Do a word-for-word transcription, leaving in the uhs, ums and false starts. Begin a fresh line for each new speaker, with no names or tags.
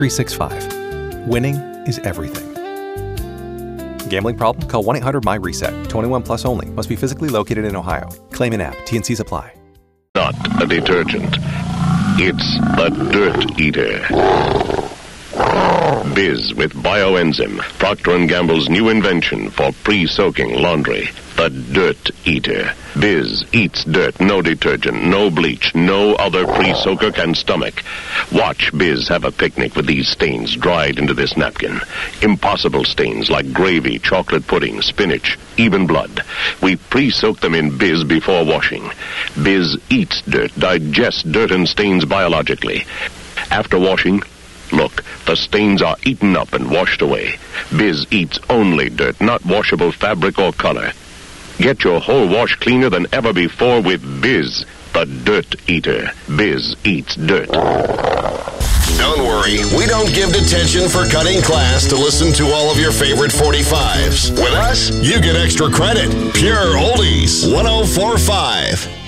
three sixty-five. Winning is everything. Gambling problem? Call one eight hundred my reset. twenty-one plus only. Must be physically located in Ohio. Claim in app. T N Cs apply.
Not a detergent. It's a dirt eater. Biz with bioenzyme, Procter and Gamble's new invention for pre-soaking laundry. The Dirt Eater. Biz eats dirt, no detergent, no bleach, no other pre-soaker can stomach. Watch Biz have a picnic with these stains dried into this napkin. Impossible stains like gravy, chocolate pudding, spinach, even blood. We pre-soak them in Biz before washing. Biz eats dirt, digests dirt and stains biologically. After washing, look, the stains are eaten up and washed away. Biz eats only dirt, not washable fabric or color. Get your whole wash cleaner than ever before with Biz, the Dirt Eater. Biz eats dirt.
Don't worry, we don't give detention for cutting class to listen to all of your favorite forty-fives. With us, you get extra credit. Pure Oldies, one oh four point five.